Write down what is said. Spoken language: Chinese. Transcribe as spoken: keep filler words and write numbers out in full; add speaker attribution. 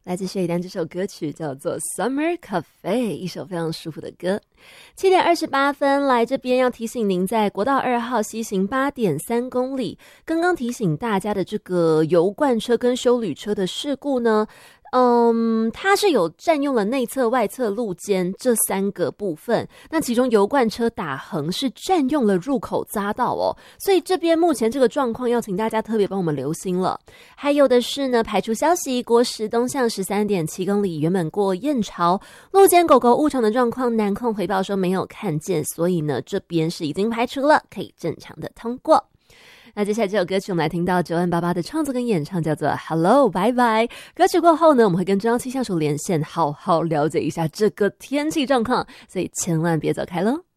Speaker 1: 来自谢依丹这首歌曲叫做 Summer Cafe， 一首非常舒服的歌。七点二十八分，来这边要提醒您，在国道二号西行 八点三公里，刚刚提醒大家的这个油罐车跟休旅车的事故呢，嗯，它是有占用了内侧、外侧路肩这三个部分。那其中油罐车打横是占用了入口匝道哦，所以这边目前这个状况要请大家特别帮我们留心了。还有的是呢，排除消息，国十东向 十三点七公里，原本过燕巢路肩狗狗误闯的状况，南控回报说没有看见，所以呢这边是已经排除了，可以正常的通过。那接下来这首歌曲我们来听到九万八八的创作跟演唱，叫做 Hello Bye Bye。 歌曲过后呢，我们会跟中央气象署连线，好好了解一下这个天气状况，所以千万别走开咯。